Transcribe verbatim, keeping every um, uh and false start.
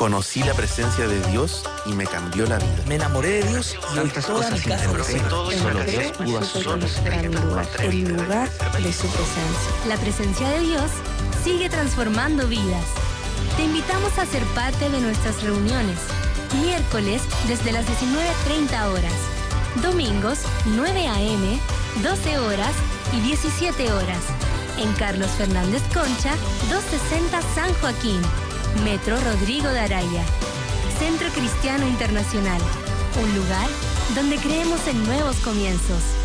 Conocí la presencia de Dios y me cambió la vida. Me enamoré de Dios y hoy Tantas toda mi cosas casa lo sin sabe. solo Dios pudo hacer. El lugar, el lugar de su presencia. La presencia de Dios sigue transformando vidas. Te invitamos a ser parte de nuestras reuniones. Miércoles desde las diecinueve treinta horas. Domingos nueve a eme, doce horas y diecisiete horas. En Carlos Fernández Concha, doscientos sesenta San Joaquín. Metro Rodrigo de Araya. Centro Cristiano Internacional. Un lugar donde creemos en nuevos comienzos.